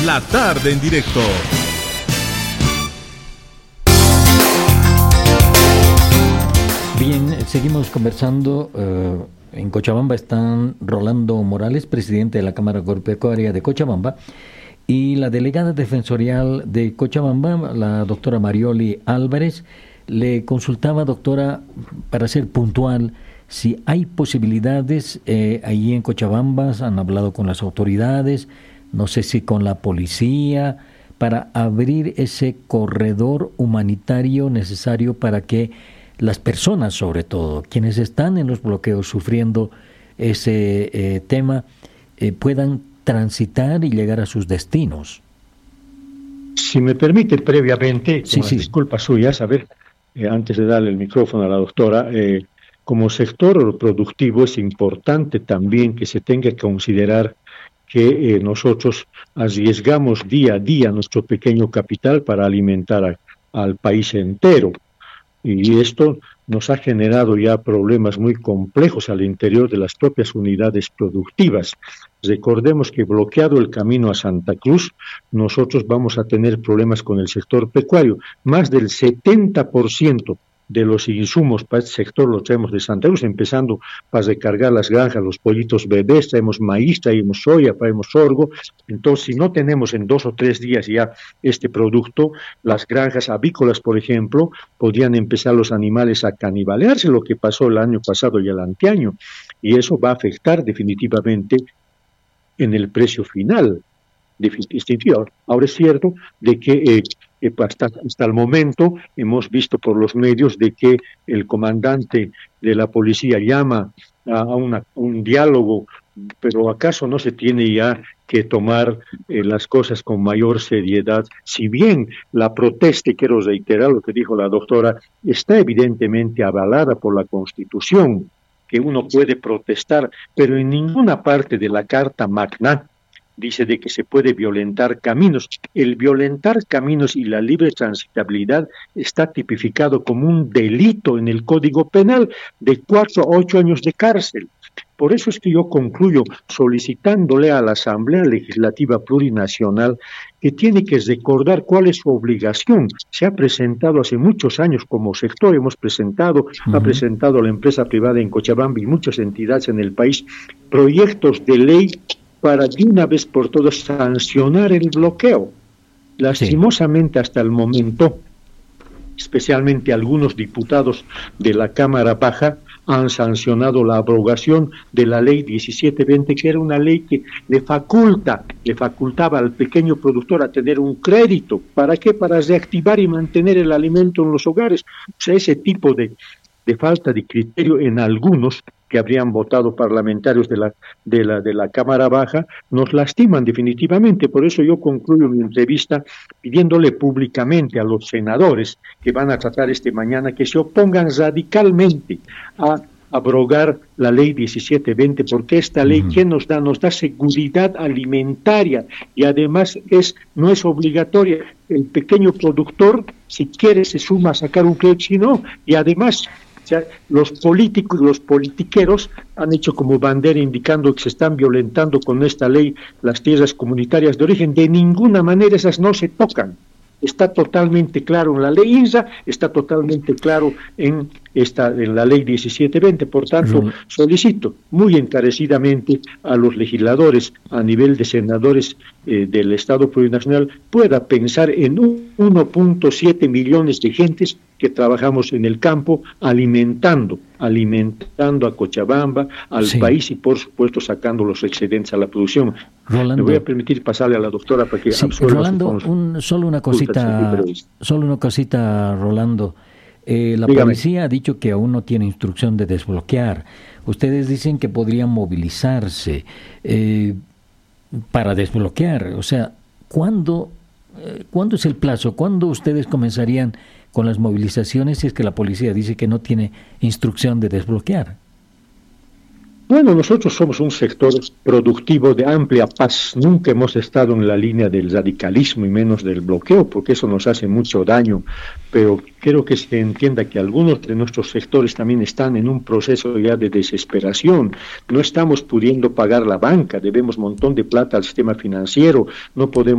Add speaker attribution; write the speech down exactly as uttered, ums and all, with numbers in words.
Speaker 1: La Tarde en Directo.
Speaker 2: Bien, seguimos conversando. Uh, en Cochabamba están Rolando Morales, presidente de la Cámara Agropecuaria de Cochabamba, y la delegada defensorial de Cochabamba, la doctora Marioli Álvarez. Le consultaba, doctora, para ser puntual, si hay posibilidades eh, ahí en Cochabamba. Han hablado con las autoridades, no sé si con la policía, para abrir ese corredor humanitario necesario para que las personas, sobre todo, quienes están en los bloqueos sufriendo ese eh, tema, eh, puedan transitar y llegar a sus destinos.
Speaker 3: Si me permite, previamente,
Speaker 2: sí,
Speaker 3: con
Speaker 2: sí.
Speaker 3: las disculpas suyas, a ver, eh, antes de darle el micrófono a la doctora, eh, como sector productivo es importante también que se tenga que considerar que eh, nosotros arriesgamos día a día nuestro pequeño capital para alimentar a, al país entero. Y esto nos ha generado ya problemas muy complejos al interior de las propias unidades productivas. Recordemos que bloqueado el camino a Santa Cruz, nosotros vamos a tener problemas con el sector pecuario. Más del setenta por ciento de los insumos para este sector los traemos de Santa Cruz, empezando para recargar las granjas, los pollitos bebés, traemos maíz, traemos soya, traemos sorgo. Entonces, si no tenemos en dos o tres días ya este producto, las granjas avícolas, por ejemplo, podrían empezar los animales a canibalearse, lo que pasó el año pasado y el anteaño, y eso va a afectar definitivamente en el precio final. Definitivo. Ahora es cierto de que eh, eh, hasta, hasta el momento hemos visto por los medios de que el comandante de la policía llama a, a una, un diálogo, pero ¿acaso no se tiene ya que tomar eh, las cosas con mayor seriedad? Si bien la protesta, y quiero reiterar lo que dijo la doctora, está evidentemente avalada por la Constitución, que uno puede protestar, pero en ninguna parte de la Carta Magna dice de que se puede violentar caminos. El violentar caminos y la libre transitabilidad está tipificado como un delito en el Código Penal de cuatro a ocho años de cárcel. Por eso es que yo concluyo solicitándole a la Asamblea Legislativa Plurinacional que tiene que recordar cuál es su obligación. Se ha presentado hace muchos años como sector, hemos presentado, uh-huh. ha presentado la empresa privada en Cochabamba y muchas entidades en el país, proyectos de ley para de una vez por todas sancionar el bloqueo. Lastimosamente, sí, hasta el momento, especialmente algunos diputados de la Cámara Baja han sancionado la abrogación de la ley diecisiete veinte, que era una ley que le faculta, le facultaba al pequeño productor a tener un crédito. ¿Para qué? Para reactivar y mantener el alimento en los hogares. O sea, ese tipo de, de falta de criterio en algunos que habrían votado parlamentarios de la, de la, de la Cámara Baja, nos lastiman definitivamente. Por eso yo concluyo mi entrevista pidiéndole públicamente a los senadores que van a tratar este mañana que se opongan radicalmente a abrogar la ley diecisiete veinte, porque esta ley, ¿qué nos da? Nos da seguridad alimentaria y además es no es obligatoria. El pequeño productor, si quiere, se suma a sacar un crédito, si no, y además o sea, los políticos, los politiqueros han hecho como bandera indicando que se están violentando con esta ley las tierras comunitarias de origen. De ninguna manera esas no se tocan. Está totalmente claro en la ley I N S A, está totalmente claro en esta en la ley diecisiete veinte. Por tanto, mm. solicito muy encarecidamente a los legisladores a nivel de senadores eh, del Estado Plurinacional pueda pensar en uno punto siete millones de gentes que trabajamos en el campo alimentando, alimentando a Cochabamba, al sí. país y por supuesto sacando los excedentes a la producción.
Speaker 2: Rolando,
Speaker 3: me voy a permitir pasarle a la doctora para que
Speaker 2: sí, Rolando, un, solo una cosita, solo una cosita, Rolando. Eh, la Dígame. Policía ha dicho que aún no tiene instrucción de desbloquear. Ustedes dicen que podrían movilizarse eh, para desbloquear. O sea, ¿cuándo, eh, ¿cuándo es el plazo? ¿Cuándo ustedes comenzarían con las movilizaciones si es que la policía dice que no tiene instrucción de desbloquear?
Speaker 3: Bueno, nosotros somos un sector productivo de amplia paz. Nunca hemos estado en la línea del radicalismo y menos del bloqueo, porque eso nos hace mucho daño. Pero quiero que se entienda que algunos de nuestros sectores también están en un proceso ya de desesperación. No estamos pudiendo pagar la banca, debemos un montón de plata al sistema financiero, no podemos